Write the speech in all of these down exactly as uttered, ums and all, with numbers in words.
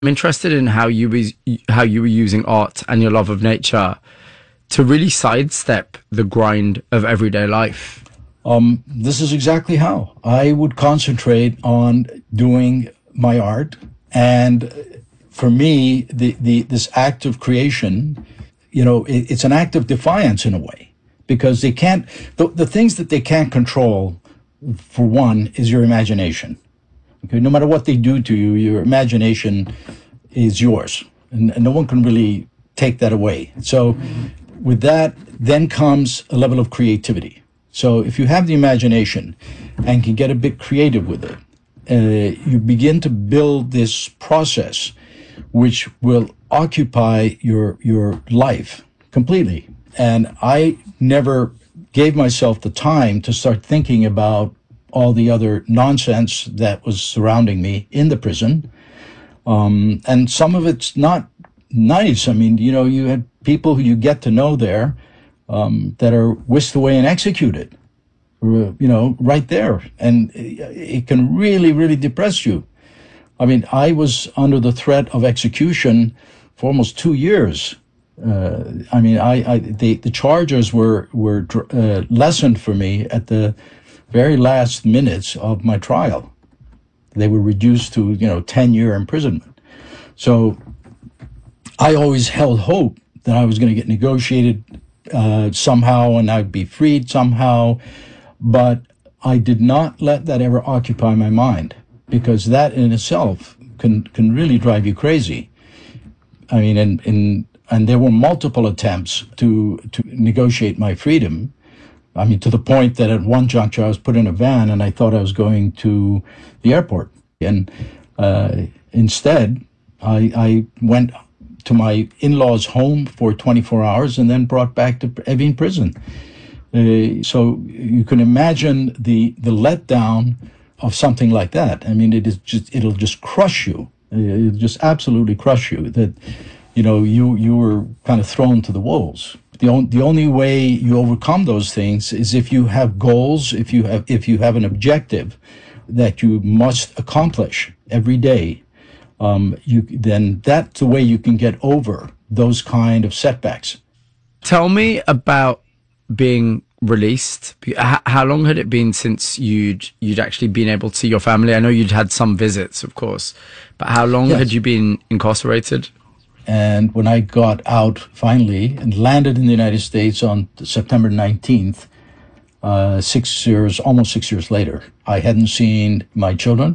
I'm interested in how you was how you were using art and your love of nature to really sidestep the grind of everyday life. Um, this is exactly how I would concentrate on doing my art, and for me, the, the this act of creation, you know, it, it's an act of defiance in a way, because they can't the, the things that they can't control. For one, is your imagination. Okay, no matter what they do to you, your imagination is yours, and, and no one can really take that away. So, with that, then comes a level of creativity. So, if you have the imagination and can get a bit creative with it, uh, you begin to build this process, which will occupy your your life completely. And I never gave myself the time to start thinking about all the other nonsense that was surrounding me in the prison. Um, and some of it's not nice. I mean, you know, you had people who you get to know there um, that are whisked away and executed, you know, right there. And it can really, really depress you. I mean, I was under the threat of execution for almost two years. Uh, I mean, I, I the, the charges were, were uh, lessened for me at the very last minutes of my trial. They were reduced to, you know, ten year imprisonment. So I always held hope that I was going to get negotiated uh, somehow and I'd be freed somehow. But I did not let that ever occupy my mind, because that in itself can, can really drive you crazy. I mean, in, in, and there were multiple attempts to, to negotiate my freedom. I mean, to the point that at one juncture I was put in a van and I thought I was going to the airport. And uh, instead, I, I went to my in-laws' home for twenty-four hours and then brought back to Evin prison. Uh, so you can imagine the the letdown of something like that. I mean, it is just it'll just crush you. It'll just absolutely crush you. That, you know, you you were kind of thrown to the wolves. The, on, the only way you overcome those things is if you have goals, if you have if you have an objective that you must accomplish every day. Um, you then that's the way you can get over those kind of setbacks. Tell me about being released. How long had it been since you'd you'd actually been able to see your family? I know you'd had some visits, of course, but how long yes. had you been incarcerated? And when I got out finally and landed in the United States on September nineteenth, uh, six years, almost six years later, I hadn't seen my children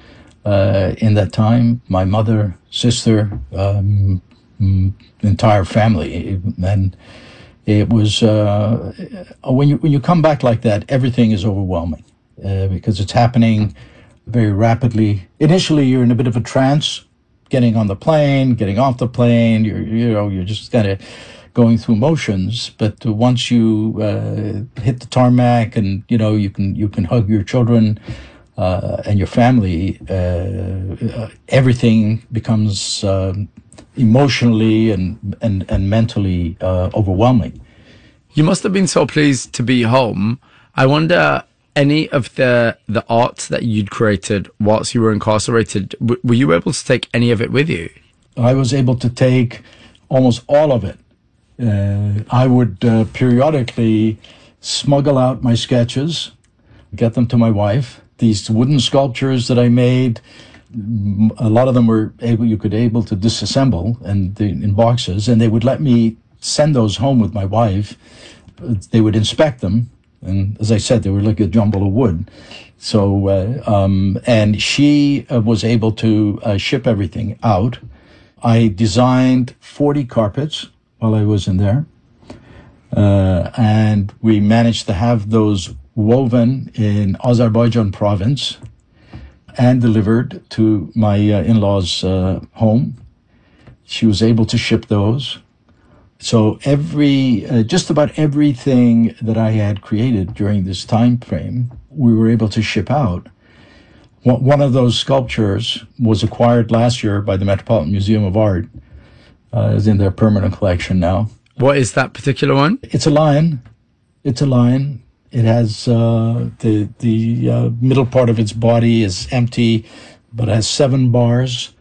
uh, in that time, my mother, sister, um, entire family. And it was, uh, when you, when you come back like that, everything is overwhelming uh, because it's happening very rapidly. Initially, you're in a bit of a trance, getting on the plane, getting off the plane, you're, you know, you're just kind of going through motions. But once you uh, hit the tarmac and, you know, you can, you can hug your children uh, and your family, uh, everything becomes uh, emotionally and, and, and mentally uh, overwhelming. You must have been so pleased to be home. I wonder, any of the the art that you'd created whilst you were incarcerated, w- were you able to take any of it with you? I was able to take almost all of it. Uh, I would uh, periodically smuggle out my sketches, get them to my wife. These wooden sculptures that I made, a lot of them were able, you could able to disassemble and the, in boxes, and they would let me send those home with my wife. They would inspect them. And as I said, they were like a jumble of wood. So, uh, um, and she uh, was able to uh, ship everything out. I designed forty carpets while I was in there. Uh, and we managed to have those woven in Azerbaijan province and delivered to my uh, in-laws' uh, home. She was able to ship those. So every, uh, just about everything that I had created during this time frame, we were able to ship out. One of those sculptures was acquired last year by the Metropolitan Museum of Art. Uh, is in their permanent collection now. What is that particular one? It's a lion. It's a lion. It has uh, the the uh, middle part of its body is empty, but has seven bars.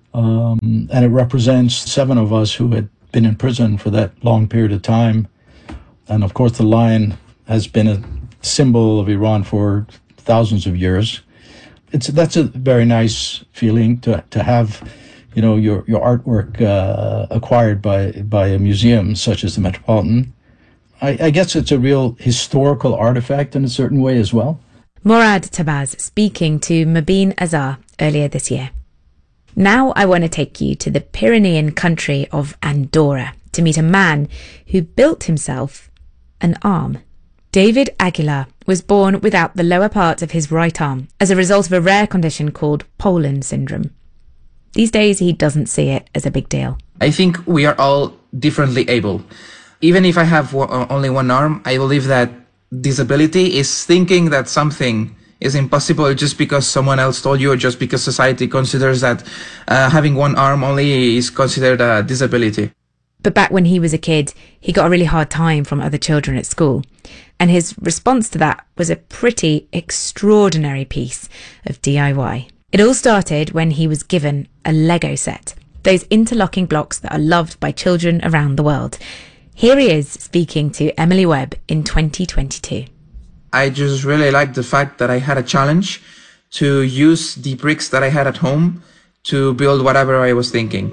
Um, and it represents seven of us who had been in prison for that long period of time. And of course, the lion has been a symbol of Iran for thousands of years. It's that's a very nice feeling to to have, you know, your your artwork uh, acquired by by a museum such as the Metropolitan. I, I guess it's a real historical artifact in a certain way as well. Morad Tabaz speaking to Mabin Azar earlier this year. Now I want to take you to the Pyrenean country of Andorra to meet a man who built himself an arm. David Aguilar was born without the lower part of his right arm as a result of a rare condition called Poland syndrome. These days he doesn't see it as a big deal. I think we are all differently able. Even if I have only one arm, I believe that disability is thinking that something is impossible just because someone else told you, or just because society considers that uh, having one arm only is considered a disability. But back when he was a kid, he got a really hard time from other children at school. And his response to that was a pretty extraordinary piece of D I Y. It all started when he was given a Lego set, those interlocking blocks that are loved by children around the world. Here he is speaking to Emily Webb in twenty twenty-two. I just really liked the fact that I had a challenge to use the bricks that I had at home to build whatever I was thinking.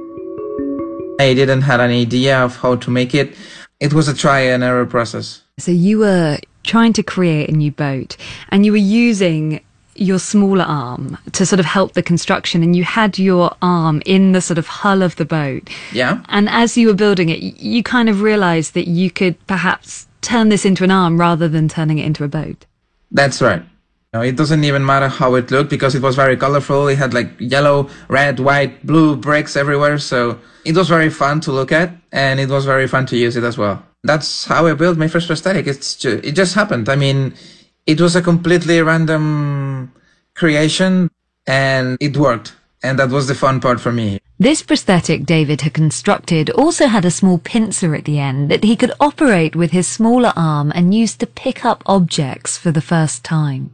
I didn't have an idea of how to make it. It was a try and error process. So you were trying to create a new boat and you were using your smaller arm to sort of help the construction, and you had your arm in the sort of hull of the boat. Yeah. And as you were building it, you kind of realized that you could perhaps turn this into an arm rather than turning it into a boat. That's right. You know, it doesn't even matter how it looked because it was very colorful. It had like yellow, red, white, blue bricks everywhere. So it was very fun to look at, and it was very fun to use it as well. That's how I built my first prosthetic. It's just, it just happened. I mean, it was a completely random creation and it worked. And that was the fun part for me. This prosthetic David had constructed also had a small pincer at the end that he could operate with his smaller arm and use to pick up objects for the first time.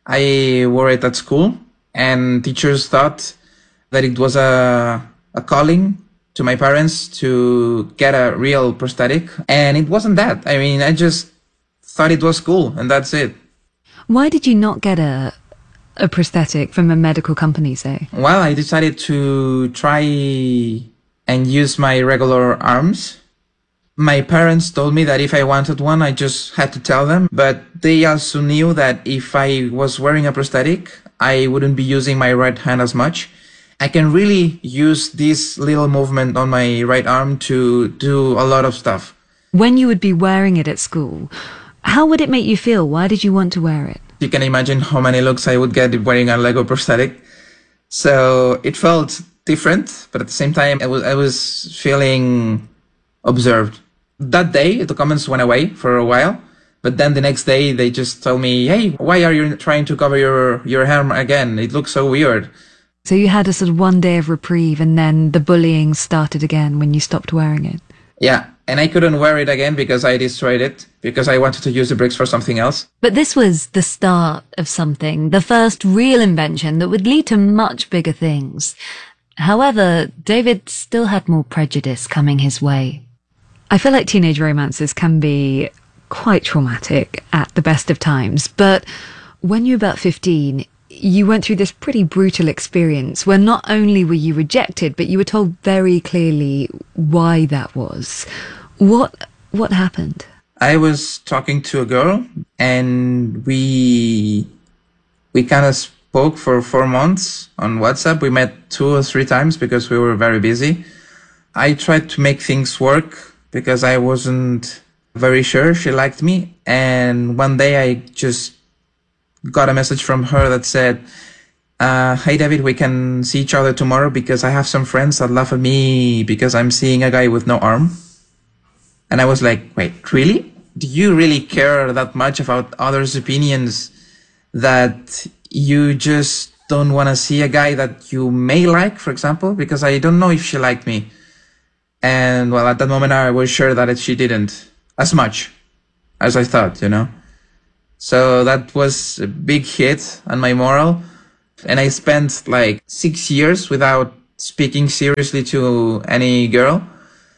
I wore it at school, and teachers thought that it was a, a calling to my parents to get a real prosthetic. And it wasn't that. I mean, I just thought it was cool, and that's it. Why did you not get a a prosthetic from a medical company, say? Well, I decided to try and use my regular arms. My parents told me that if I wanted one, I just had to tell them. But they also knew that if I was wearing a prosthetic, I wouldn't be using my right hand as much. I can really use this little movement on my right arm to do a lot of stuff. When you would be wearing it at school, how would it make you feel? Why did you want to wear it? You can imagine how many looks I would get wearing a Lego prosthetic. So it felt different, but at the same time, I was, I was feeling observed. That day, the comments went away for a while, but then the next day, they just told me, hey, why are you trying to cover your, your hair again? It looks so weird. So you had a sort of one day of reprieve, and then the bullying started again when you stopped wearing it. Yeah, and I couldn't wear it again because I destroyed it, because I wanted to use the bricks for something else. But this was the start of something, the first real invention that would lead to much bigger things. However, David still had more prejudice coming his way. I feel like teenage romances can be quite traumatic at the best of times, but when you were about fifteen, you went through this pretty brutal experience where not only were you rejected, but you were told very clearly why that was. What what happened? I was talking to a girl, and we we kind of spoke for four months on WhatsApp. We met two or three times because we were very busy. I tried to make things work because I wasn't very sure she liked me. And one day I just got a message from her that said, uh, hey, David, we can see each other tomorrow because I have some friends that laugh at me because I'm seeing a guy with no arm. And I was like, wait, really? Do you really care that much about others' opinions that you just don't want to see a guy that you may like, for example? Because I don't know if she liked me. And well, at that moment, I was sure that she didn't as much as I thought, you know? So that was a big hit on my moral. And I spent like six years without speaking seriously to any girl.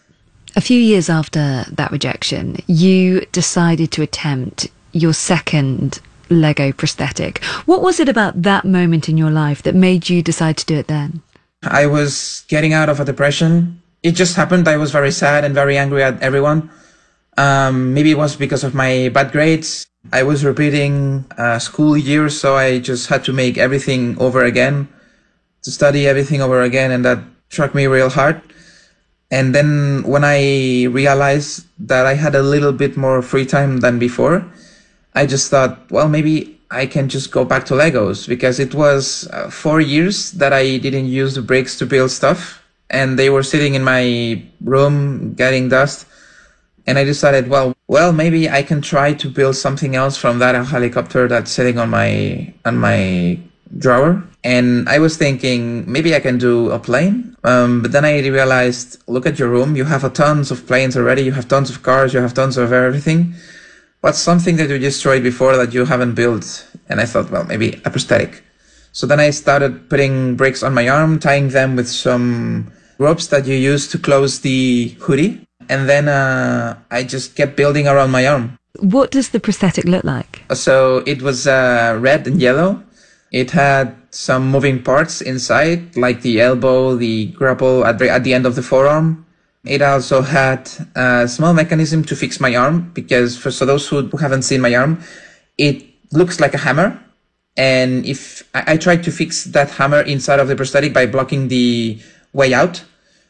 A few years after that rejection, you decided to attempt your second Lego prosthetic. What was it about that moment in your life that made you decide to do it then? I was getting out of a depression. It just happened. I was very sad and very angry at everyone. Um, maybe it was because of my bad grades. I was repeating uh, school years, so I just had to make everything over again, to study everything over again, and that struck me real hard. And then when I realized that I had a little bit more free time than before, I just thought, well, maybe I can just go back to Legos, because it was uh, four years that I didn't use the bricks to build stuff, and they were sitting in my room getting dust. And I decided, well, well, maybe I can try to build something else from that helicopter that's sitting on my on my drawer. And I was thinking, maybe I can do a plane. Um, but then I realized, look at your room. You have a tons of planes already. You have tons of cars. You have tons of everything. What's something that you destroyed before that you haven't built? And I thought, well, maybe a prosthetic. So then I started putting bricks on my arm, tying them with some ropes that you use to close the hoodie. And then uh, I just kept building around my arm. What does the prosthetic look like? So it was uh, red and yellow. It had some moving parts inside, like the elbow, the grapple at the, at the end of the forearm. It also had a small mechanism to fix my arm, because for so those who haven't seen my arm, it looks like a hammer. And if I, I tried to fix that hammer inside of the prosthetic by blocking the way out.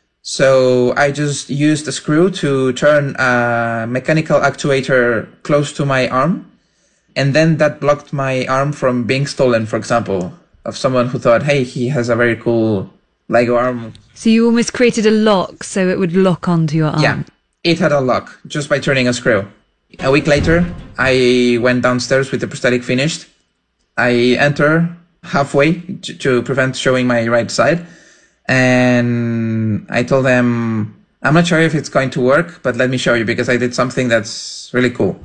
So I just used a screw to turn a mechanical actuator close to my arm. And then that blocked my arm from being stolen, for example, of someone who thought, hey, he has a very cool Lego arm. So you almost created a lock so it would lock onto your arm? Yeah, it had a lock just by turning a screw. A week later, I went downstairs with the prosthetic finished. I enter halfway to, to prevent showing my right side. And I told them, I'm not sure if it's going to work, but let me show you, because I did something that's really cool.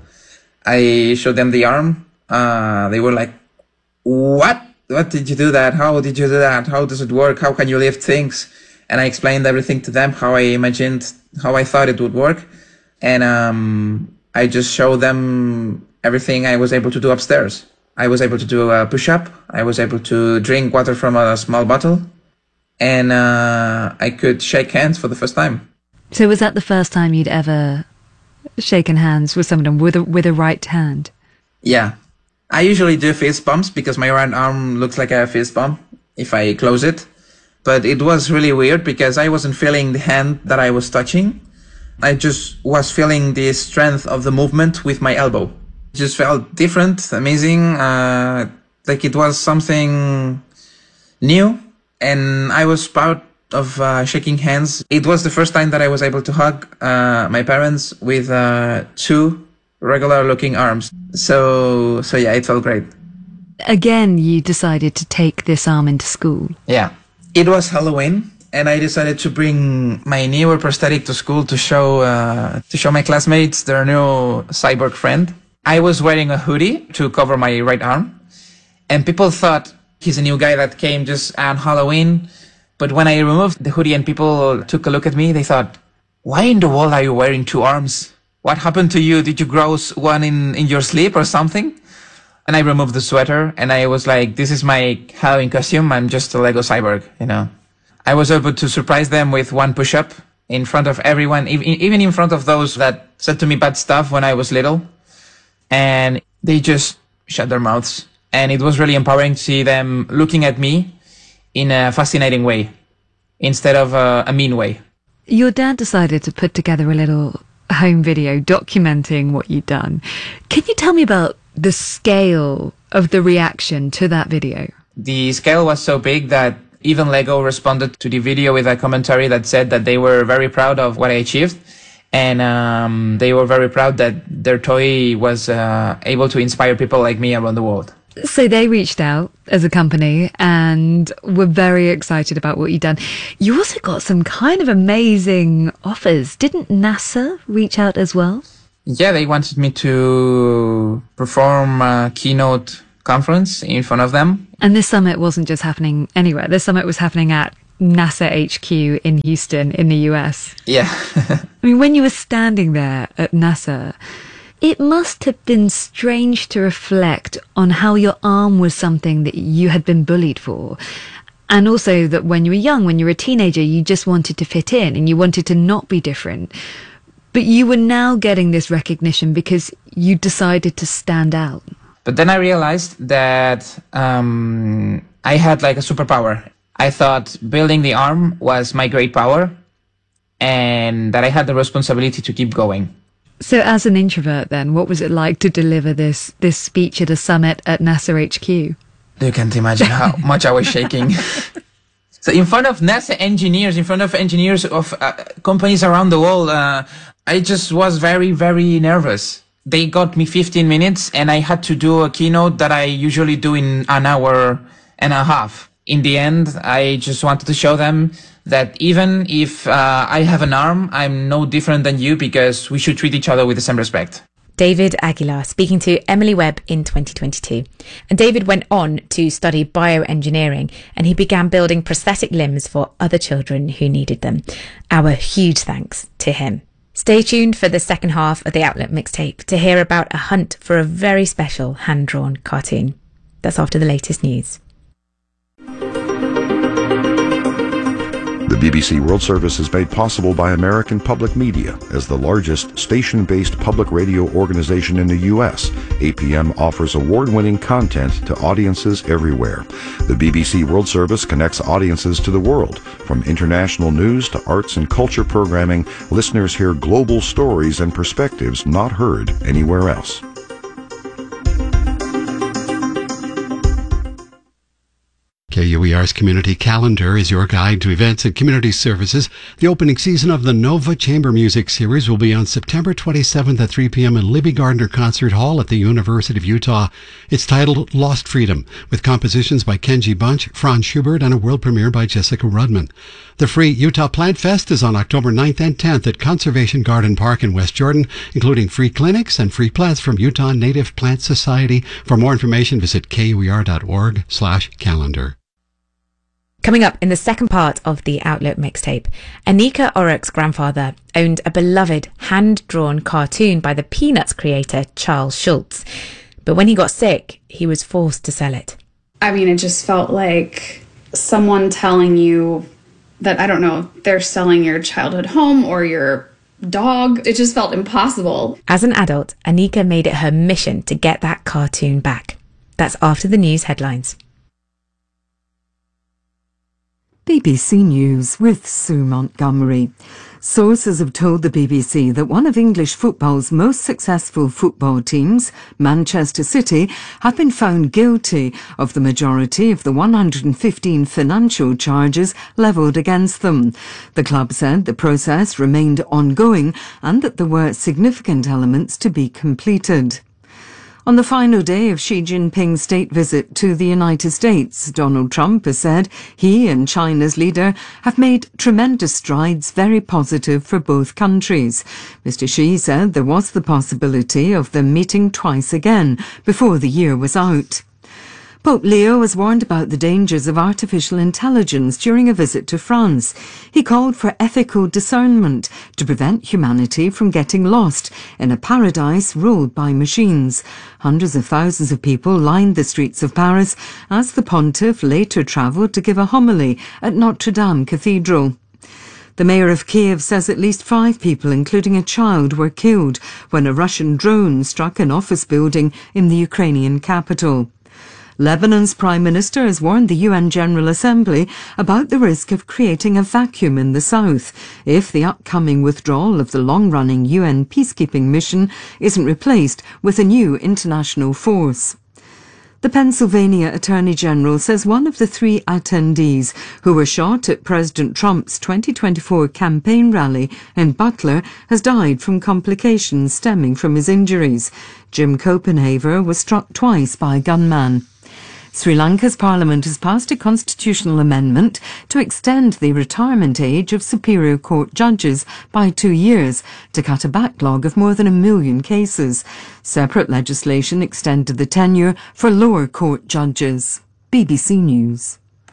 I showed them the arm. Uh, they were like, what? What did you do that? How did you do that? How does it work? How can you lift things? And I explained everything to them, how I imagined, how I thought it would work. And um, I just showed them everything I was able to do upstairs. I was able to do a push-up. I was able to drink water from a small bottle. And uh, I could shake hands for the first time. So was that the first time you'd ever shaken hands with someone with a, with a right hand? Yeah. I usually do fist bumps because my right arm looks like a fist bump if I close it. But it was really weird because I wasn't feeling the hand that I was touching. I just was feeling the strength of the movement with my elbow. It just felt different, amazing, uh, like it was something new. And I was proud of uh, shaking hands. It was the first time that I was able to hug uh, my parents with uh, two regular-looking arms. So, so yeah, it felt great. Again, you decided to take this arm into school. Yeah. It was Halloween, and I decided to bring my newer prosthetic to school to show uh, to show my classmates their new cyborg friend. I was wearing a hoodie to cover my right arm, and people thought he's a new guy that came just on Halloween. But when I removed the hoodie and people took a look at me, they thought, why in the world are you wearing two arms? What happened to you? Did you grow one in, in your sleep or something? And I removed the sweater and I was like, this is my Halloween costume. I'm just a Lego cyborg, you know. I was able to surprise them with one push-up in front of everyone, even in front of those that said to me bad stuff when I was little. And they just shut their mouths. And it was really empowering to see them looking at me in a fascinating way instead of a, a mean way. Your dad decided to put together a little home video documenting what you'd done. Can you tell me about the scale of the reaction to that video? The scale was so big that even Lego responded to the video with a commentary that said that they were very proud of what I achieved. And um, they were very proud that their toy was uh, able to inspire people like me around the world. So they reached out as a company and were very excited about what you'd done. You also got some kind of amazing offers. Didn't NASA reach out as well? Yeah, they wanted me to perform a keynote conference in front of them. And this summit wasn't just happening anywhere. This summit was happening at NASA H Q in Houston in the U S. Yeah. I mean, when you were standing there at NASA, it must have been strange to reflect on how your arm was something that you had been bullied for. And also that when you were young, when you were a teenager, you just wanted to fit in and you wanted to not be different. But you were now getting this recognition because you decided to stand out. But then I realized that um, I had like a superpower. I thought building the arm was my great power and that I had the responsibility to keep going. So as an introvert then, what was it like to deliver this this speech at a summit at NASA H Q? You can't imagine how much I was shaking. So in front of NASA engineers, in front of engineers of uh, companies around the world, uh, I just was very, very nervous. They got me fifteen minutes and I had to do a keynote that I usually do in an hour and a half. In the end, I just wanted to show them that even if uh, I have an arm, I'm no different than you because we should treat each other with the same respect. David Aguilar speaking to Emily Webb in twenty twenty-two. And David went on to study bioengineering and he began building prosthetic limbs for other children who needed them. Our huge thanks to him. Stay tuned for the second half of the Outlook mixtape to hear about a hunt for a very special hand-drawn cartoon. That's after the latest news. The B B C World Service is made possible by American Public Media. As the largest station-based public radio organization in the U S, A P M offers award-winning content to audiences everywhere. The B B C World Service connects audiences to the world. From international news to arts and culture programming, listeners hear global stories and perspectives not heard anywhere else. K U E R's Community Calendar is your guide to events and community services. The opening season of the Nova Chamber Music Series will be on September twenty-seventh at three p.m. in Libby Gardner Concert Hall at the University of Utah. It's titled Lost Freedom, with compositions by Kenji Bunch, Franz Schubert, and a world premiere by Jessica Rudman. The free Utah Plant Fest is on October ninth and tenth at Conservation Garden Park in West Jordan, including free clinics and free plants from Utah Native Plant Society. For more information, visit kuer.org slash calendar. Coming up in the second part of the Outlook mixtape, Anika Orrock's grandfather owned a beloved hand-drawn cartoon by the Peanuts creator Charles Schulz. But when he got sick, he was forced to sell it. I mean, it just felt like someone telling you that, I don't know, they're selling your childhood home or your dog. It just felt impossible. As an adult, Anika made it her mission to get that cartoon back. That's after the news headlines. B B C News with Sue Montgomery. Sources have told the B B C that one of English football's most successful football teams, Manchester City, have been found guilty of the majority of the one hundred fifteen financial charges levelled against them. The club said the process remained ongoing and that there were significant elements to be completed. On the final day of Xi Jinping's state visit to the United States, Donald Trump has said he and China's leader have made tremendous strides very positive for both countries. Mister Xi said there was the possibility of them meeting twice again before the year was out. Pope Leo has warned about the dangers of artificial intelligence during a visit to France. He called for ethical discernment to prevent humanity from getting lost in a paradise ruled by machines. Hundreds of thousands of people lined the streets of Paris as the pontiff later travelled to give a homily at Notre Dame Cathedral. The mayor of Kiev says at least five people, including a child, were killed when a Russian drone struck an office building in the Ukrainian capital. Lebanon's Prime Minister has warned the U N General Assembly about the risk of creating a vacuum in the south if the upcoming withdrawal of the long-running U N peacekeeping mission isn't replaced with a new international force. The Pennsylvania Attorney General says one of the three attendees who were shot at President Trump's twenty twenty-four campaign rally in Butler has died from complications stemming from his injuries. Jim Copenhaver was struck twice by a gunman. Sri Lanka's parliament has passed a constitutional amendment to extend the retirement age of Superior Court judges by two years to cut a backlog of more than a million cases. Separate legislation extended the tenure for lower court judges. B B C News.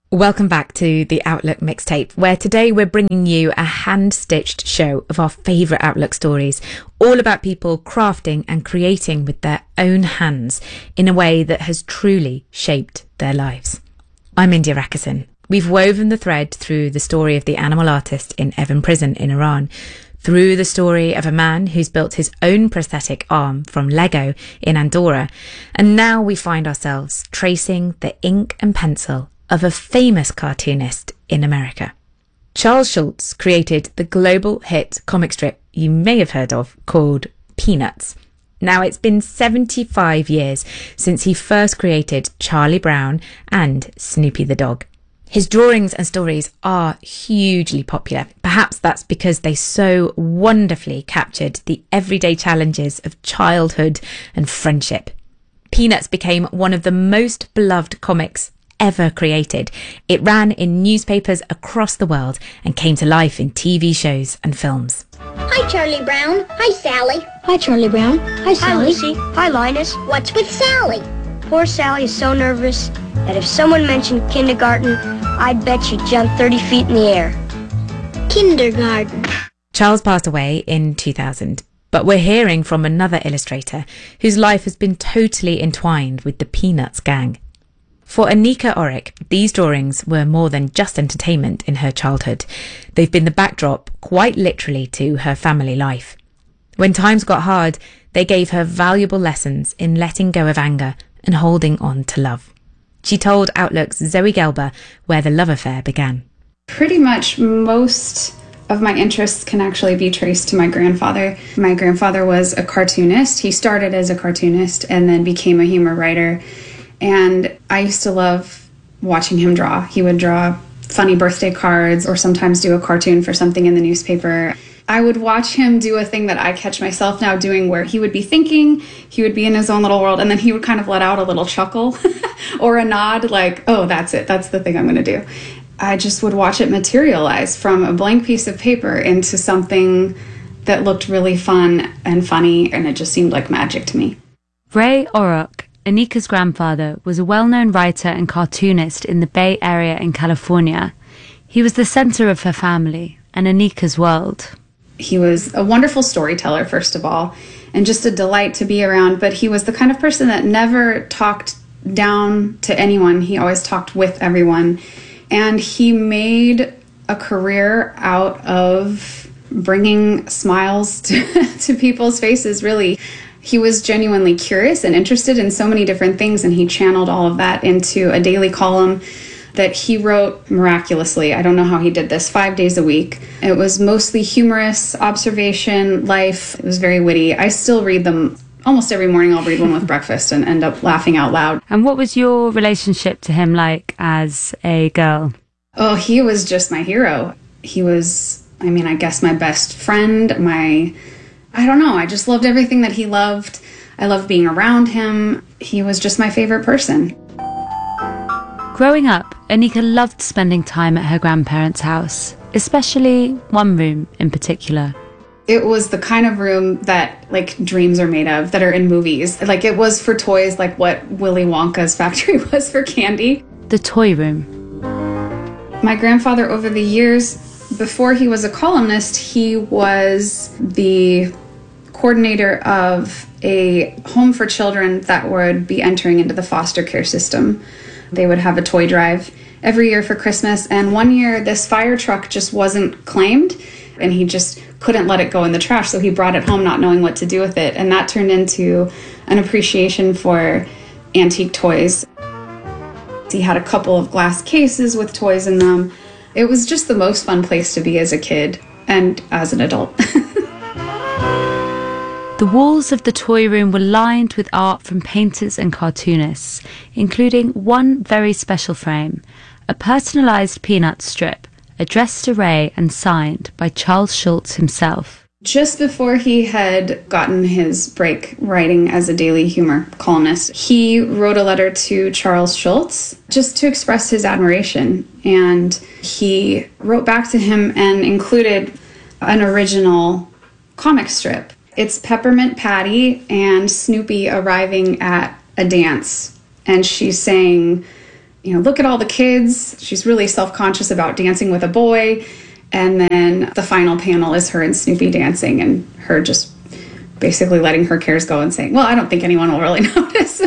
Welcome back to the Outlook Mixtape, where today we're bringing you a hand-stitched show of our favourite Outlook stories, all about people crafting and creating with their own hands in a way that has truly shaped their lives. I'm India Rakison. We've woven the thread through the story of the animal artist in Evin Prison in Iran, through the story of a man who's built his own prosthetic arm from Lego in Andorra, and now we find ourselves tracing the ink and pencil of a famous cartoonist in America. Charles Schulz created the global hit comic strip you may have heard of called Peanuts. Now, it's been seventy-five years since he first created Charlie Brown and Snoopy the dog. His drawings and stories are hugely popular. Perhaps that's because they so wonderfully captured the everyday challenges of childhood and friendship. Peanuts became one of the most beloved comics ever created. It ran in newspapers across the world and came to life in T V shows and films. Hi, Charlie Brown. Hi, Sally. Hi, Charlie Brown. Hi, Sally. Hi, Lucy. Hi, Linus. What's with Sally? Poor Sally is so nervous that if someone mentioned kindergarten, I'd bet she'd jump thirty feet in the air. Kindergarten. Charles passed away in two thousand, but we're hearing from another illustrator whose life has been totally entwined with the Peanuts gang. For Anika Orick, these drawings were more than just entertainment in her childhood. They've been the backdrop, quite literally, to her family life. When times got hard, they gave her valuable lessons in letting go of anger and holding on to love. She told Outlook's Zoe Gelber where the love affair began. Pretty much most of my interests can actually be traced to my grandfather. My grandfather was a cartoonist. He started as a cartoonist and then became a humor writer. And I used to love watching him draw. He would draw funny birthday cards or sometimes do a cartoon for something in the newspaper. I would watch him do a thing that I catch myself now doing where he would be thinking, he would be in his own little world, and then he would kind of let out a little chuckle or a nod like, oh, that's it. That's the thing I'm going to do. I just would watch it materialize from a blank piece of paper into something that looked really fun and funny, and it just seemed like magic to me. Ray Orrock, Anika's grandfather, was a well-known writer and cartoonist in the Bay Area in California. He was the center of her family and Anika's world. He was a wonderful storyteller, first of all, and just a delight to be around, but he was the kind of person that never talked down to anyone. He always talked with everyone, and he made a career out of bringing smiles to, to people's faces, really. He was genuinely curious and interested in so many different things, and he channeled all of that into a daily column that he wrote miraculously. I don't know how he did this, five days a week. It was mostly humorous, observation, life. It was very witty. I still read them almost every morning. I'll read one with breakfast and end up laughing out loud. And what was your relationship to him like as a girl? Oh, he was just my hero. He was, I mean, I guess my best friend, my... I don't know, I just loved everything that he loved. I loved being around him. He was just my favorite person. Growing up, Anika loved spending time at her grandparents' house, especially one room in particular. It was the kind of room that, like, dreams are made of, that are in movies. Like, it was for toys, like what Willy Wonka's factory was for candy. The toy room. My grandfather, over the years, before he was a columnist, he was the coordinator of a home for children that would be entering into the foster care system. They would have a toy drive every year for Christmas, and one year this fire truck just wasn't claimed, and he just couldn't let it go in the trash, so he brought it home not knowing what to do with it, and that turned into an appreciation for antique toys. He had a couple of glass cases with toys in them. It was just the most fun place to be as a kid and as an adult. The walls of the toy room were lined with art from painters and cartoonists, including one very special frame, a personalised Peanuts strip, addressed to Ray and signed by Charles Schulz himself. Just before he had gotten his break writing as a daily humor columnist, he wrote a letter to Charles Schulz just to express his admiration. And he wrote back to him and included an original comic strip. It's Peppermint Patty and Snoopy arriving at a dance. And she's saying, you know, look at all the kids. She's really self-conscious about dancing with a boy. And then the final panel is her and Snoopy dancing and her just basically letting her cares go and saying, well, I don't think anyone will really notice.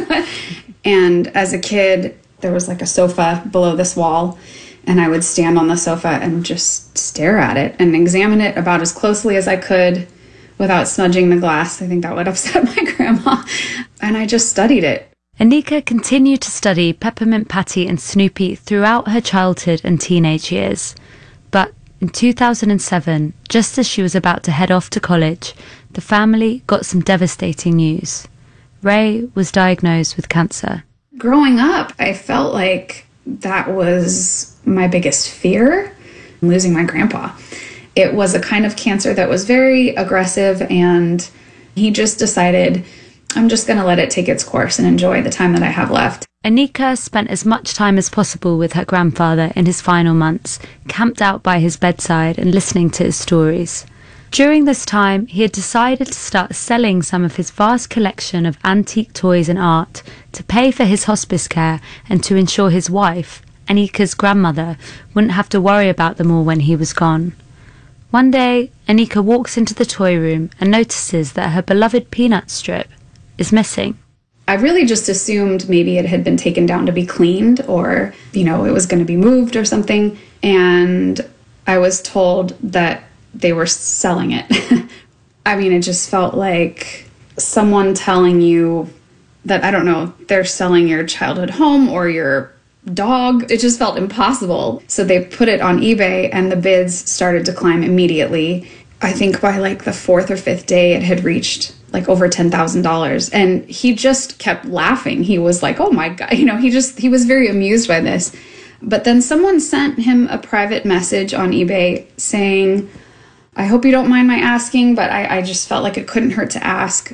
And as a kid, there was like a sofa below this wall, and I would stand on the sofa and just stare at it and examine it about as closely as I could without smudging the glass. I think that would upset my grandma. And I just studied it. Anika continued to study Peppermint Patty and Snoopy throughout her childhood and teenage years. But in two thousand seven, just as she was about to head off to college, the family got some devastating news. Ray was diagnosed with cancer. Growing up, I felt like that was my biggest fear, losing my grandpa. It was a kind of cancer that was very aggressive, and he just decided, I'm just going to let it take its course and enjoy the time that I have left. Anika spent as much time as possible with her grandfather in his final months, camped out by his bedside and listening to his stories. During this time, he had decided to start selling some of his vast collection of antique toys and art to pay for his hospice care and to ensure his wife, Anika's grandmother, wouldn't have to worry about them all when he was gone. One day, Anika walks into the toy room and notices that her beloved peanut strip is missing. I really just assumed maybe it had been taken down to be cleaned, or, you know, it was going to be moved or something. And I was told that they were selling it. I mean, it just felt like someone telling you that, I don't know, they're selling your childhood home or your dog. It just felt impossible. So they put it on eBay and the bids started to climb immediately. I think by like the fourth or fifth day, it had reached like over ten thousand dollars. And he just kept laughing. He was like, oh my God, you know, he just, he was very amused by this. But then someone sent him a private message on eBay saying, I hope you don't mind my asking, but I, I just felt like it couldn't hurt to ask.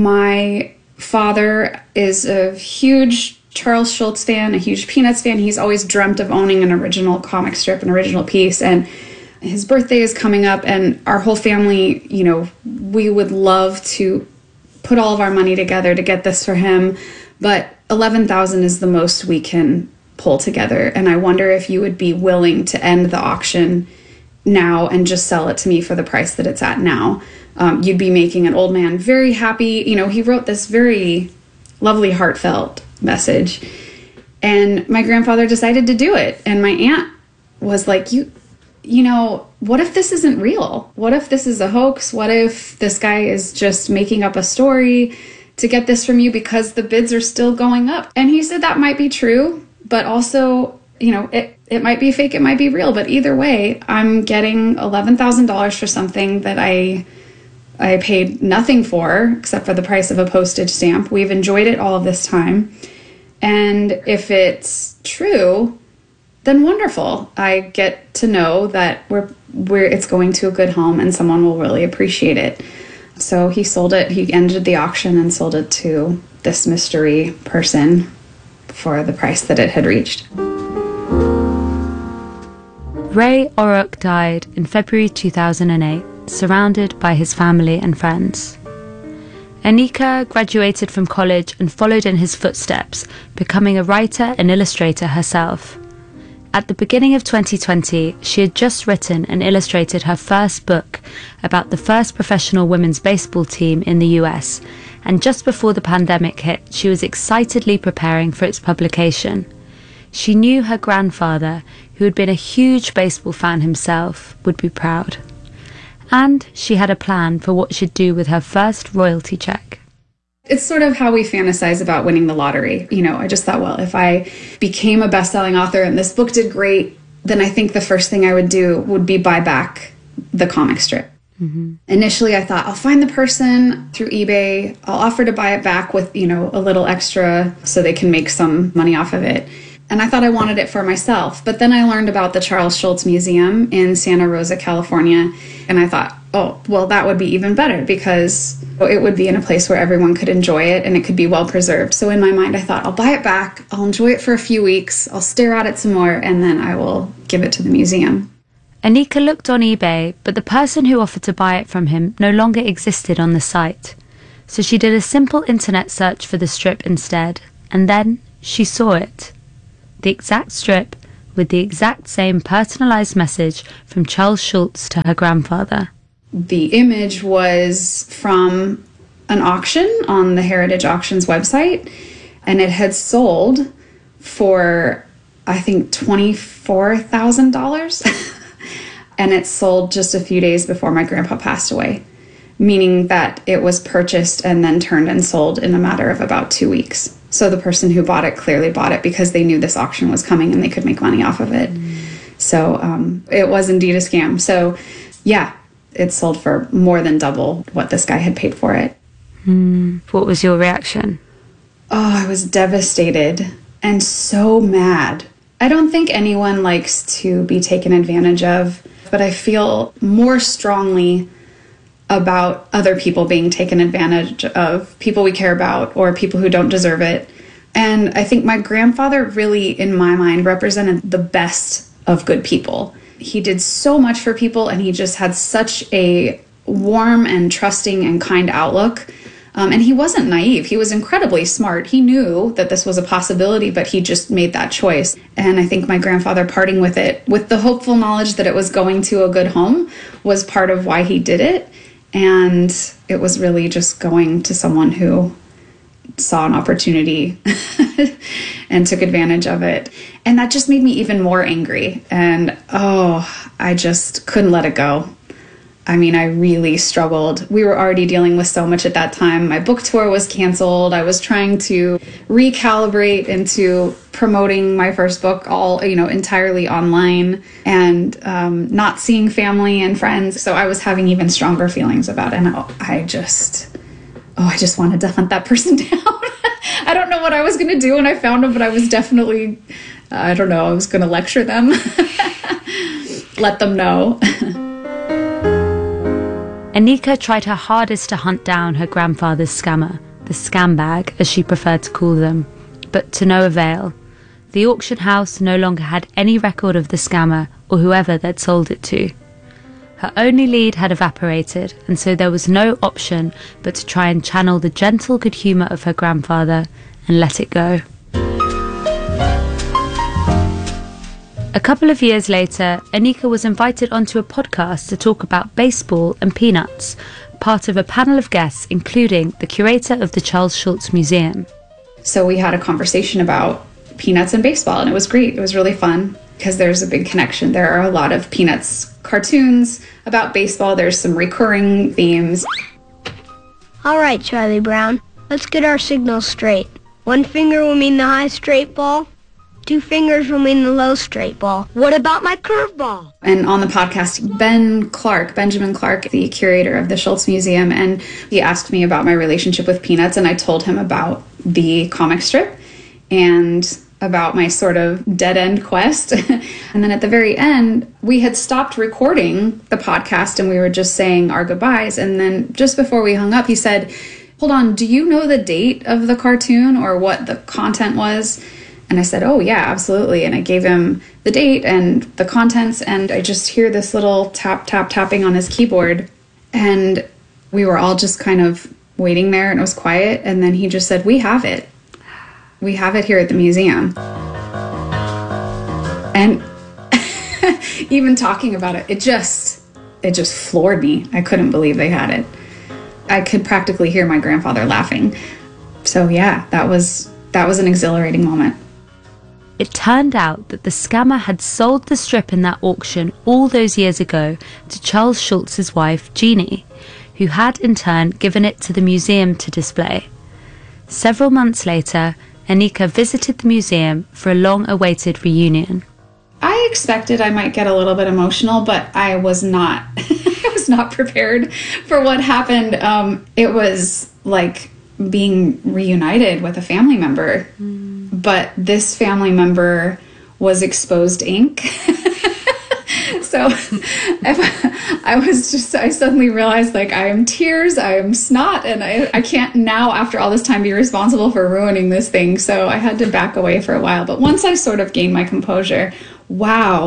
My father is a huge Charles Schulz fan, a huge Peanuts fan. He's always dreamt of owning an original comic strip, an original piece. And his birthday is coming up, and our whole family, you know, we would love to put all of our money together to get this for him. But eleven thousand dollars is the most we can pull together. And I wonder if you would be willing to end the auction now and just sell it to me for the price that it's at now. Um, you'd be making an old man very happy. You know, he wrote this very lovely, heartfelt message. And my grandfather decided to do it. And my aunt was like, you, you know, what if this isn't real? What if this is a hoax? What if this guy is just making up a story to get this from you because the bids are still going up? And he said that might be true, but also, you know, it, it might be fake, it might be real, but either way, I'm getting eleven thousand dollars for something that I I paid nothing for except for the price of a postage stamp. We've enjoyed it all of this time. And if it's true, then wonderful. I get to know that we're we're it's going to a good home and someone will really appreciate it. So he sold it, he ended the auction and sold it to this mystery person for the price that it had reached. Ray Orrock died in February two thousand eight, surrounded by his family and friends. Anika graduated from college and followed in his footsteps, becoming a writer and illustrator herself. At the beginning of twenty twenty, she had just written and illustrated her first book about the first professional women's baseball team in the U S, and just before the pandemic hit, she was excitedly preparing for its publication. She knew her grandfather, who had been a huge baseball fan himself, would be proud. And she had a plan for what she'd do with her first royalty check. It's sort of how we fantasize about winning the lottery. You know, I just thought, well, if I became a best-selling author and this book did great, then I think the first thing I would do would be buy back the comic strip. Mm-hmm. Initially, I thought, I'll find the person through eBay. I'll offer to buy it back with, you know, a little extra so they can make some money off of it. And I thought I wanted it for myself. But then I learned about the Charles Schulz Museum in Santa Rosa, California. And I thought, oh, well, that would be even better because it would be in a place where everyone could enjoy it and it could be well preserved. So in my mind, I thought, I'll buy it back. I'll enjoy it for a few weeks. I'll stare at it some more, and then I will give it to the museum. Anika looked on eBay, but the person who offered to buy it from him no longer existed on the site. So she did a simple internet search for the strip instead, and then she saw it. the exact strip with the exact same personalised message from Charles Schulz to her grandfather. The image was from an auction on the Heritage Auctions website, and it had sold for, I think, twenty-four thousand dollars. And it sold just a few days before my grandpa passed away, meaning that it was purchased and then turned and sold in a matter of about two weeks. So the person who bought it clearly bought it because they knew this auction was coming and they could make money off of it. Mm. So um, it was indeed a scam. So yeah, it sold for more than double what this guy had paid for it. Mm. What was your reaction? Oh, I was devastated and so mad. I don't think anyone likes to be taken advantage of, but I feel more strongly about other people being taken advantage of, people we care about or people who don't deserve it. And I think my grandfather really, in my mind, represented the best of good people. He did so much for people, and he just had such a warm and trusting and kind outlook. Um, and he wasn't naive. He was incredibly smart. He knew that this was a possibility, but he just made that choice. And I think my grandfather parting with it, with the hopeful knowledge that it was going to a good home, was part of why he did it. And it was really just going to someone who saw an opportunity and took advantage of it. And that just made me even more angry. And oh, I just couldn't let it go. I mean, I really struggled. We were already dealing with so much at that time. My book tour was canceled. I was trying to recalibrate into promoting my first book all, you know, entirely online, and um, not seeing family and friends. So I was having even stronger feelings about it. And I just, oh, I just wanted to hunt that person down. I don't know what I was going to do when I found them, but I was definitely, I don't know, I was going to lecture them, let them know. Anika tried her hardest to hunt down her grandfather's scammer, the scam bag, as she preferred to call them, but to no avail. The auction house no longer had any record of the scammer or whoever they'd sold it to. Her only lead had evaporated, and so there was no option but to try and channel the gentle good humour of her grandfather and let it go. A couple of years later, Anika was invited onto a podcast to talk about baseball and peanuts, part of a panel of guests including the curator of the Charles Schulz Museum. So we had a conversation about Peanuts and baseball, and it was great. It was really fun because there's a big connection. There are a lot of Peanuts cartoons about baseball. There's some recurring themes. All right, Charlie Brown, let's get our signals straight. One finger will mean the high straight ball. Two fingers will mean the low straight ball. What about my curveball? And on the podcast, Ben Clark, Benjamin Clark, the curator of the Schulz Museum, and he asked me about my relationship with Peanuts, and I told him about the comic strip and about my sort of dead-end quest. And then at the very end, we had stopped recording the podcast and we were just saying our goodbyes. And then just before we hung up, he said, hold on, do you know the date of the cartoon or what the content was? And I said, oh, yeah, absolutely. And I gave him the date and the contents, and I just hear this little tap, tap, tapping on his keyboard. And we were all just kind of waiting there, and it was quiet. And then he just said, we have it. We have it here at the museum. And even talking about it, it just, it just floored me. I couldn't believe they had it. I could practically hear my grandfather laughing. So yeah, that was, that was an exhilarating moment. It turned out that the scammer had sold the strip in that auction all those years ago to Charles Schulz's wife, Jeannie, who had in turn given it to the museum to display. Several months later, Anika visited the museum for a long-awaited reunion. I expected I might get a little bit emotional, but I was not. I was not prepared for what happened. Um, it was like being reunited with a family member. Mm. But this family member was exposed ink. So I was just, I suddenly realized, like, I am tears, I am snot, and I, I can't now, after all this time, be responsible for ruining this thing. So I had to back away for a while. But once I sort of gained my composure, wow,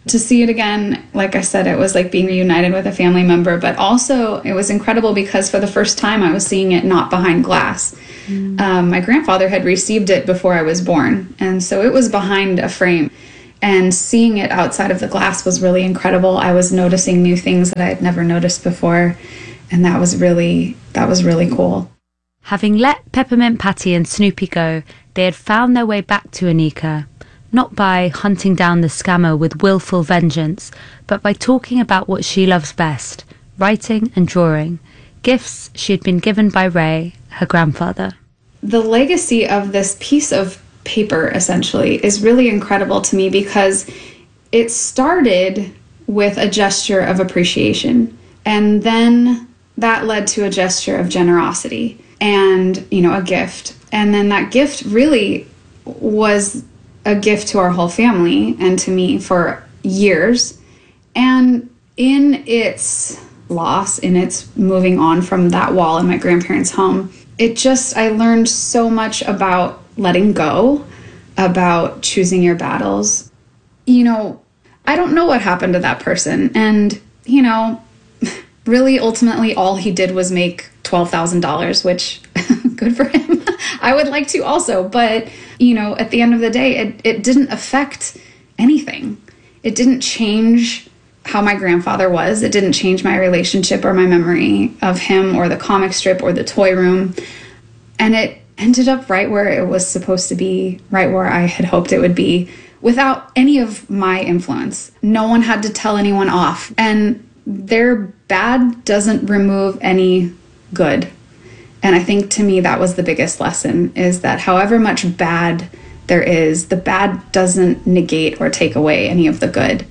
To see it again, like I said, it was like being reunited with a family member, but also it was incredible because for the first time I was seeing it not behind glass. Mm. Um, my grandfather had received it before I was born, and so it was behind a frame. And seeing it outside of the glass was really incredible. I was noticing new things that I had never noticed before, and that was really, that was really cool. Having let Peppermint Patty and Snoopy go, they had found their way back to Anika. Not by hunting down the scammer with willful vengeance, but by talking about what she loves best, writing and drawing, gifts she had been given by Ray, her grandfather. The legacy of this piece of paper, essentially, is really incredible to me because it started with a gesture of appreciation, and then that led to a gesture of generosity and, you know, a gift. And then that gift really was a gift to our whole family and to me for years. And in its loss, in its moving on from that wall in my grandparents' home, it just, I learned so much about letting go, about choosing your battles. You know, I don't know what happened to that person. And, you know, really ultimately all he did was make twelve thousand dollars, which good for him. I would like to also, but, you know, at the end of the day, it, it didn't affect anything. It didn't change how my grandfather was. It didn't change my relationship or my memory of him or the comic strip or the toy room. And it ended up right where it was supposed to be, right where I had hoped it would be, without any of my influence. No one had to tell anyone off. And their bad doesn't remove any good. And I think to me that was the biggest lesson, is that however much bad there is, the bad doesn't negate or take away any of the good.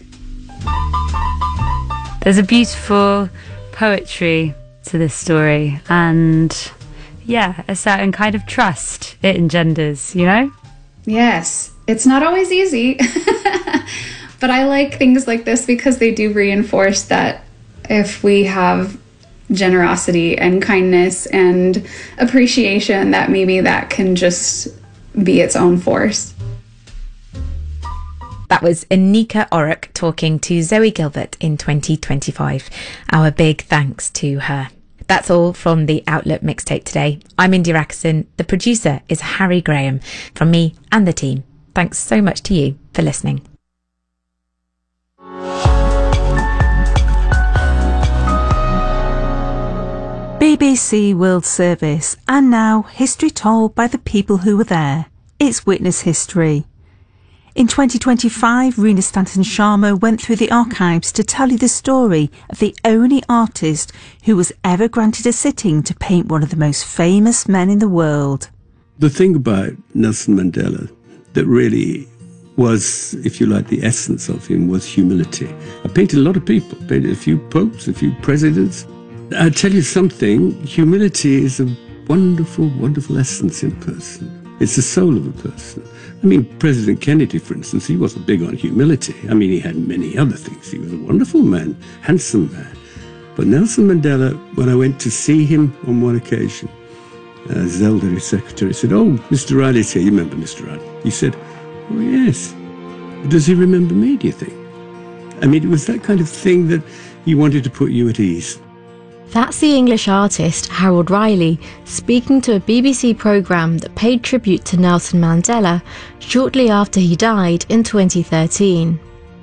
There's a beautiful poetry to this story, and yeah, a certain kind of trust it engenders, you know? Yes, it's not always easy, but I like things like this because they do reinforce that if we have generosity and kindness and appreciation, that maybe that can just be its own force. That was Anika Orrock talking to Zoe Gilbert in twenty twenty-five. Our big thanks to her. That's all from the Outlook Mixtape today. I'm India Rackson. The producer is Harry Graham. From me and the team, thanks so much to you for listening. B B C World Service, and now history told by the people who were there. It's Witness History. In twenty twenty-five, Rena Stanton-Sharma went through the archives to tell you the story of the only artist who was ever granted a sitting to paint one of the most famous men in the world. The thing about Nelson Mandela that really was, if you like, the essence of him was humility. I painted a lot of people, painted a few popes, a few presidents. I'll tell you something, humility is a wonderful, wonderful essence in a person. It's the soul of a person. I mean, President Kennedy, for instance, he wasn't big on humility. I mean, he had many other things. He was a wonderful man, handsome man. But Nelson Mandela, when I went to see him on one occasion, uh, Zelda, his secretary, said, "Oh, Mister Riley's here." You remember Mister Riley? He said, "Oh, yes." Does he remember me, do you think? I mean, it was that kind of thing that he wanted to put you at ease. That's the English artist Harold Riley speaking to a B B C programme that paid tribute to Nelson Mandela shortly after he died in twenty thirteen.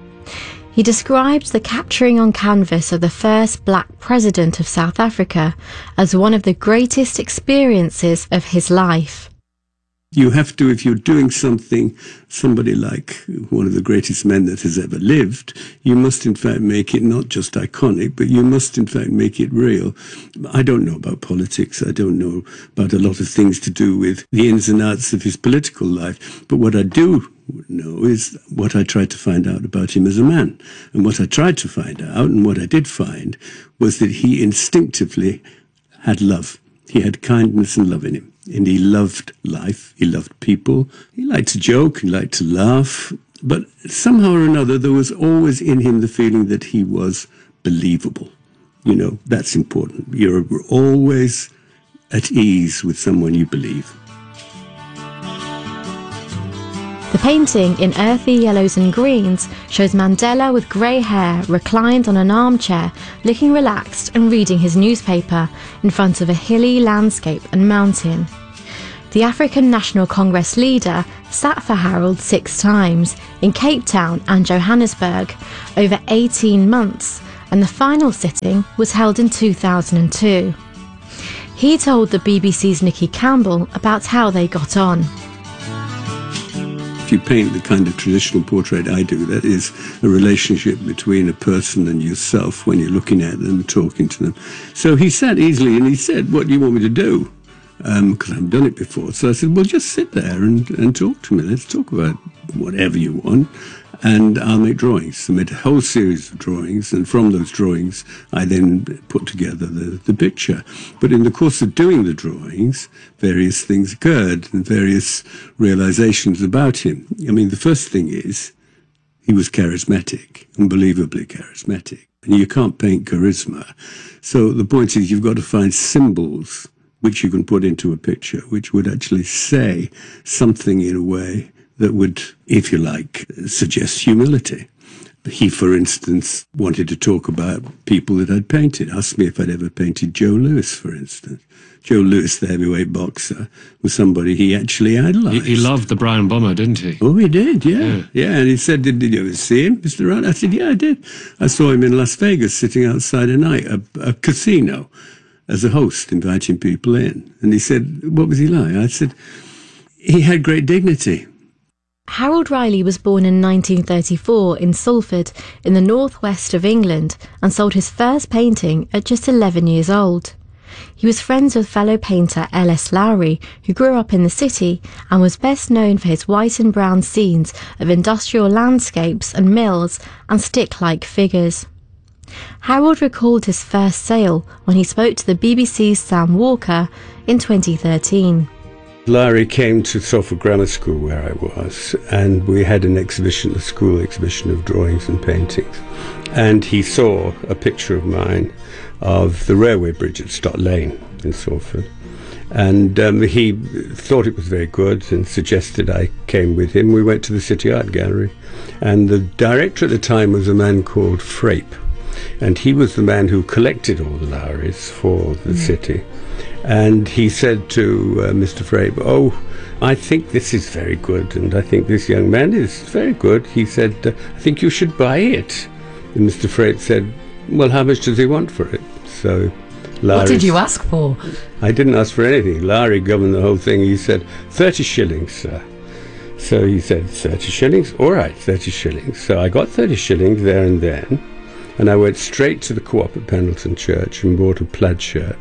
He describes the capturing on canvas of the first black president of South Africa as one of the greatest experiences of his life. You have to, if you're doing something, somebody like one of the greatest men that has ever lived, you must in fact make it not just iconic, but you must in fact make it real. I don't know about politics. I don't know about a lot of things to do with the ins and outs of his political life. But what I do know is what I tried to find out about him as a man. And what I tried to find out, and what I did find, was that he instinctively had love. He had kindness and love in him. And he loved life, he loved people, he liked to joke, he liked to laugh, but somehow or another there was always in him the feeling that he was believable. You know, that's important. You're always at ease with someone you believe. The painting, in earthy yellows and greens, shows Mandela with grey hair reclined on an armchair, looking relaxed and reading his newspaper in front of a hilly landscape and mountain. The African National Congress leader sat for Harold six times in Cape Town and Johannesburg over eighteen months, and the final sitting was held in two thousand two. He told the B B C's Nicky Campbell about how they got on. If you paint the kind of traditional portrait I do, that is a relationship between a person and yourself when you're looking at them, talking to them. So he sat easily and he said, "What do you want me to do?" Because um, I haven't done it before. So I said, "Well, just sit there and, and talk to me. Let's talk about whatever you want. And I'll make drawings." I made a whole series of drawings, and from those drawings, I then put together the, the picture. But in the course of doing the drawings, various things occurred and various realizations about him. I mean, the first thing is, he was charismatic, unbelievably charismatic. And you can't paint charisma. So the point is, you've got to find symbols which you can put into a picture, which would actually say something in a way that would, if you like, suggest humility. He, for instance, wanted to talk about people that I'd painted. Asked me if I'd ever painted Joe Louis, for instance. Joe Louis, the heavyweight boxer, was somebody he actually idolized. He, he loved the Brown Bomber, didn't he? Oh, he did, yeah. Yeah, yeah. And he said, did, did you ever see him, Mister Ryan? I said, yeah, I did. I saw him in Las Vegas sitting outside a night, a, a casino, as a host, inviting people in. And he said, what was he like? I said, he had great dignity. Harold Riley was born in nineteen thirty-four in Salford, in the northwest of England, and sold his first painting at just eleven years old. He was friends with fellow painter L S Lowry, who grew up in the city and was best known for his white and brown scenes of industrial landscapes and mills and stick-like figures. Harold recalled his first sale when he spoke to the B B C's Sam Walker in twenty thirteen. Larry came to Salford Grammar School where I was, and we had an exhibition, a school exhibition of drawings and paintings. And he saw a picture of mine of the railway bridge at Stott Lane in Salford. And um, he thought it was very good and suggested I came with him. We went to the City Art Gallery, and the director at the time was a man called Frape. And he was the man who collected all the Lowrys for the mm. city. And he said to uh, Mister Frape, "Oh, I think this is very good, and I think this young man is very good." He said, uh, "I think you should buy it." And Mister Frape said, "Well, how much does he want for it?" So Larry, what did you ask for? I didn't ask for anything. Larry governed the whole thing. He said, thirty shillings, sir. So he said, thirty shillings? All right, thirty shillings. So I got thirty shillings there and then, and I went straight to the Co-op at Pendleton Church and bought a plaid shirt.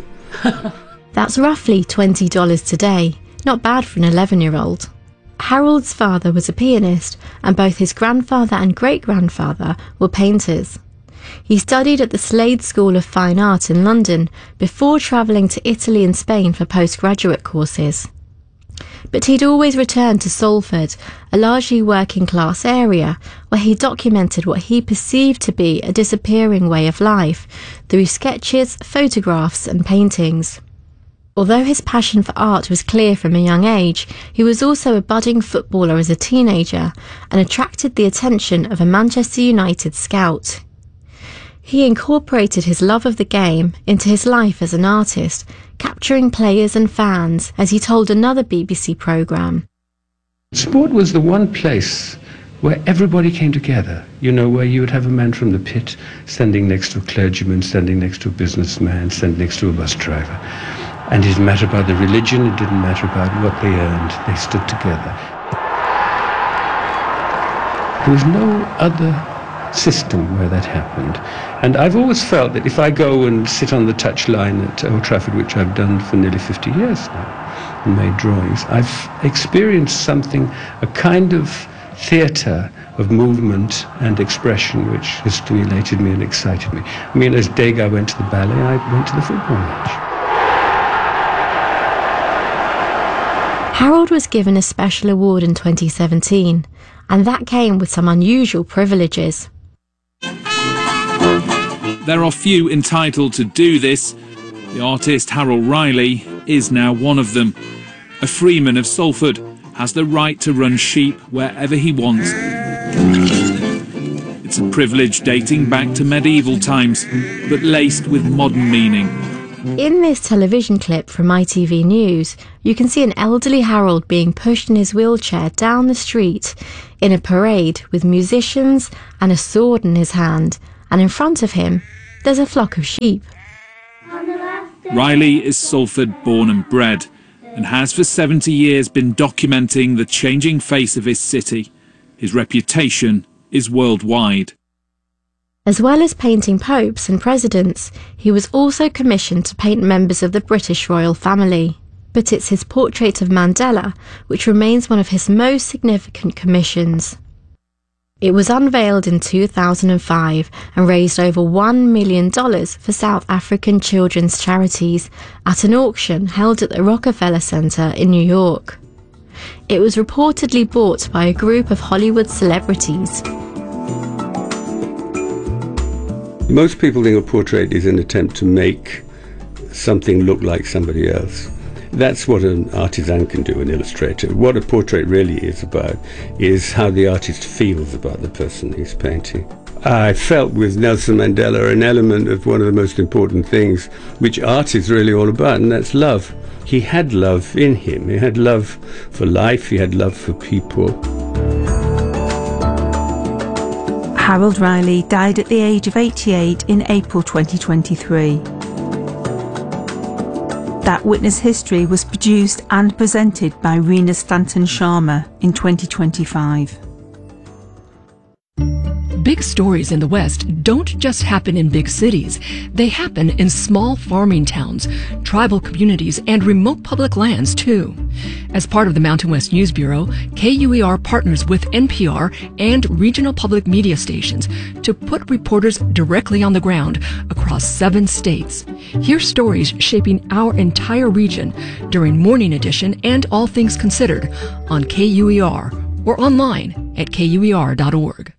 That's roughly twenty dollars today. Not bad for an eleven-year-old. Harold's father was a pianist, and both his grandfather and great-grandfather were painters. He studied at the Slade School of Fine Art in London before travelling to Italy and Spain for postgraduate courses. But he'd always returned to Salford, a largely working-class area, where he documented what he perceived to be a disappearing way of life through sketches, photographs and paintings. Although his passion for art was clear from a young age, he was also a budding footballer as a teenager and attracted the attention of a Manchester United scout. He incorporated his love of the game into his life as an artist, capturing players and fans, as he told another B B C programme. Sport was the one place where everybody came together, you know, where you would have a man from the pit standing next to a clergyman, standing next to a businessman, standing next to a bus driver. And it didn't matter about the religion, it didn't matter about what they earned, they stood together. There was no other system where that happened. And I've always felt that if I go and sit on the touchline at Old Trafford, which I've done for nearly fifty years now, and made drawings, I've experienced something, a kind of theatre of movement and expression which has stimulated me and excited me. I mean, as Degas went to the ballet, I went to the football match. Harold was given a special award in twenty seventeen, and that came with some unusual privileges. There are few entitled to do this. The artist Harold Riley is now one of them. A freeman of Salford, has the right to run sheep wherever he wants. It's a privilege dating back to medieval times, but laced with modern meaning. In this television clip from I T V News, you can see an elderly Harold being pushed in his wheelchair down the street in a parade with musicians and a sword in his hand, and in front of him there's a flock of sheep. Riley is Salford born and bred, and has for seventy years been documenting the changing face of his city. His reputation is worldwide. As well as painting popes and presidents, he was also commissioned to paint members of the British royal family. But it's his portrait of Mandela which remains one of his most significant commissions. It was unveiled in two thousand five and raised over one million dollars for South African children's charities at an auction held at the Rockefeller Center in New York. It was reportedly bought by a group of Hollywood celebrities. Most people think a portrait is an attempt to make something look like somebody else. That's what an artisan can do, an illustrator. What a portrait really is about is how the artist feels about the person he's painting. I felt with Nelson Mandela an element of one of the most important things which art is really all about, and that's love. He had love in him. He had love for life, he had love for people. Harold Riley died at the age of eighty-eight in April twenty twenty-three. That Witness History was produced and presented by Rena Stanton Sharma in twenty twenty-five. Big stories in the West don't just happen in big cities. They happen in small farming towns, tribal communities, and remote public lands, too. As part of the Mountain West News Bureau, K U E R partners with N P R and regional public media stations to put reporters directly on the ground across seven states. Hear stories shaping our entire region during Morning Edition and All Things Considered on K U E R or online at K U E R dot org.